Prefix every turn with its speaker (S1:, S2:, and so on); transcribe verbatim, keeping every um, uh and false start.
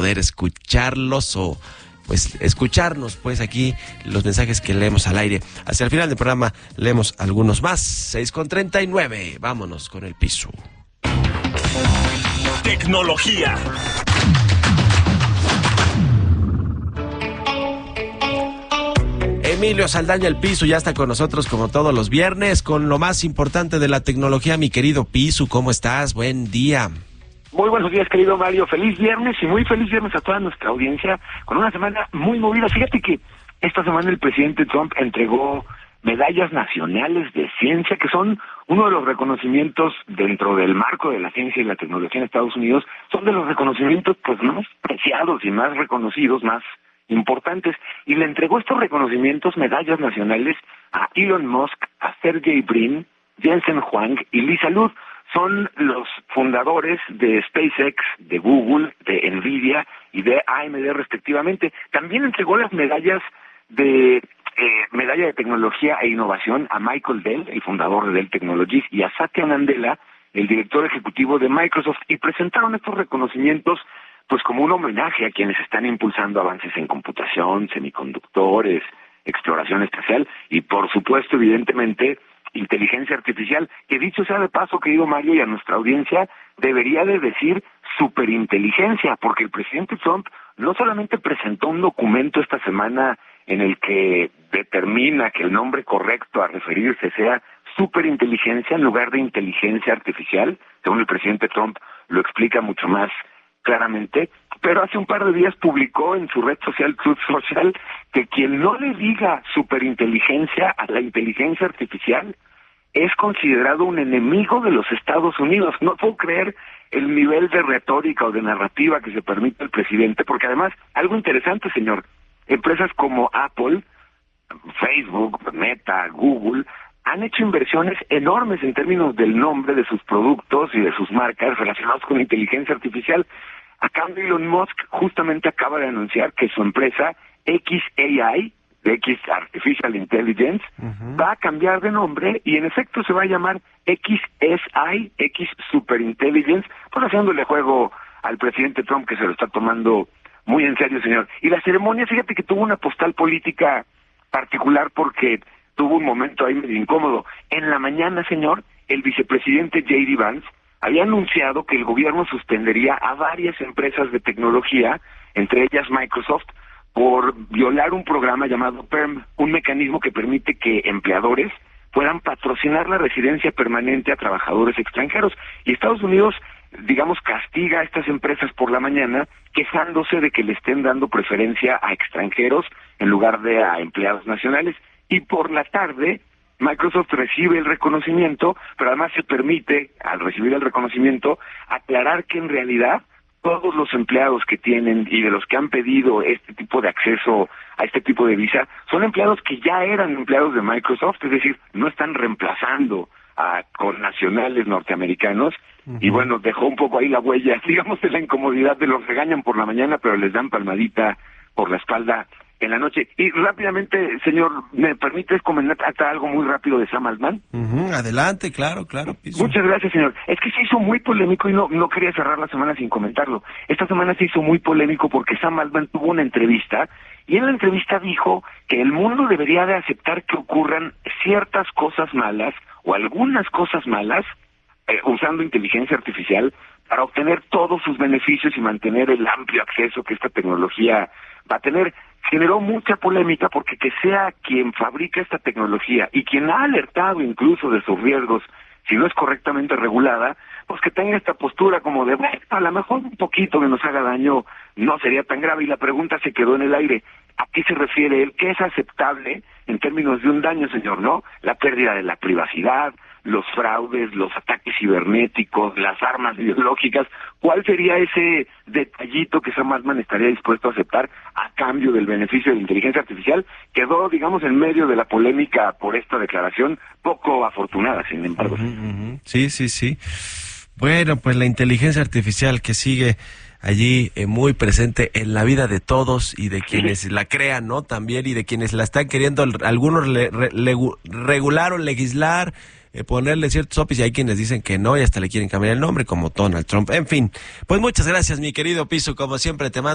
S1: poder escucharlos o pues escucharnos pues aquí los mensajes que leemos al aire. Hacia el final del programa leemos algunos más. seis con treinta y nueve. Vámonos con el piso.
S2: Tecnología.
S1: Emilio Saldaña, el Piso, ya está con nosotros como todos los viernes con lo más importante de la tecnología. Mi querido Piso, ¿cómo estás? Buen día.
S3: Muy buenos días, querido Mario. Feliz viernes y muy feliz viernes a toda nuestra audiencia con una semana muy movida. Fíjate que esta semana el presidente Trump entregó medallas nacionales de ciencia, que son uno de los reconocimientos dentro del marco de la ciencia y la tecnología en Estados Unidos. Son de los reconocimientos pues más preciados y más reconocidos, más importantes, y le entregó estos reconocimientos, medallas nacionales, a Elon Musk, a Sergey Brin, Jensen Huang y Lisa Lu. Son los fundadores de SpaceX, de Google, de Nvidia y de A M D respectivamente. También entregó las medallas de eh, medalla de tecnología e innovación a Michael Dell, el fundador de Dell Technologies, y a Satya Nadella, el director ejecutivo de Microsoft, y presentaron estos reconocimientos pues como un homenaje a quienes están impulsando avances en computación, semiconductores, exploración espacial y por supuesto, evidentemente, inteligencia artificial, que dicho sea de paso, querido Mario, y a nuestra audiencia, debería de decir superinteligencia, porque el presidente Trump no solamente presentó un documento esta semana en el que determina que el nombre correcto a referirse sea superinteligencia en lugar de inteligencia artificial, según el presidente Trump lo explica mucho más claramente, pero hace un par de días publicó en su red social Truth Social que quien no le diga superinteligencia a la inteligencia artificial es considerado un enemigo de los Estados Unidos. No puedo creer el nivel de retórica o de narrativa que se permite el presidente, porque además, algo interesante, señor, empresas como Apple, Facebook, Meta, Google, han hecho inversiones enormes en términos del nombre de sus productos y de sus marcas relacionados con inteligencia artificial. A cambio, Elon Musk justamente acaba de anunciar que su empresa X A I, X Artificial Intelligence, uh-huh, va a cambiar de nombre y en efecto se va a llamar X S I, X Superintelligence, pues haciéndole juego al presidente Trump, que se lo está tomando muy en serio, señor. Y la ceremonia, fíjate que tuvo una postal política particular porque tuvo un momento ahí medio incómodo. En la mañana, señor, el vicepresidente J D Vance había anunciado que el gobierno suspendería a varias empresas de tecnología, entre ellas Microsoft, por violar un programa llamado PERM, un mecanismo que permite que empleadores puedan patrocinar la residencia permanente a trabajadores extranjeros. Y Estados Unidos, digamos, castiga a estas empresas por la mañana, quejándose de que le estén dando preferencia a extranjeros en lugar de a empleados nacionales. Y por la tarde, Microsoft recibe el reconocimiento, pero además se permite, al recibir el reconocimiento, aclarar que en realidad todos los empleados que tienen y de los que han pedido este tipo de acceso a este tipo de visa son empleados que ya eran empleados de Microsoft, es decir, no están reemplazando a connacionales norteamericanos. Uh-huh. Y bueno, dejó un poco ahí la huella, digamos, de la incomodidad de los regañan por la mañana, pero les dan palmadita por la espalda en la noche. Y rápidamente, señor, ¿me permites comentar algo muy rápido de Sam Altman?
S1: Uh-huh, adelante, claro, claro. Piso.
S3: Muchas gracias, señor. Es que se hizo muy polémico y no no quería cerrar la semana sin comentarlo. Esta semana se hizo muy polémico porque Sam Altman tuvo una entrevista y en la entrevista dijo que el mundo debería de aceptar que ocurran ciertas cosas malas o algunas cosas malas eh, usando inteligencia artificial para obtener todos sus beneficios y mantener el amplio acceso que esta tecnología va a tener. Generó mucha polémica porque que sea quien fabrica esta tecnología y quien ha alertado incluso de sus riesgos si no es correctamente regulada, pues que tenga esta postura como de, bueno, a lo mejor un poquito que nos haga daño no sería tan grave. Y la pregunta se quedó en el aire. ¿A qué se refiere él? ¿Qué es aceptable en términos de un daño, señor? ¿No? La pérdida de la privacidad, los fraudes, los ataques cibernéticos, las armas biológicas. ¿Cuál sería ese detallito que Sam Altman estaría dispuesto a aceptar a cambio del beneficio de la inteligencia artificial? Quedó, digamos, en medio de la polémica por esta declaración, poco afortunada, sin embargo.
S1: Uh-huh, uh-huh. Sí, sí, sí. Bueno, pues la inteligencia artificial que sigue allí eh, muy presente en la vida de todos y de quienes sí la crean, ¿no? También, y de quienes la están queriendo, algunos le, re, le, regular o legislar, eh, ponerle ciertos opis, y hay quienes dicen que no y hasta le quieren cambiar el nombre, como Donald Trump. En fin, pues muchas gracias, mi querido Piso, como siempre te mando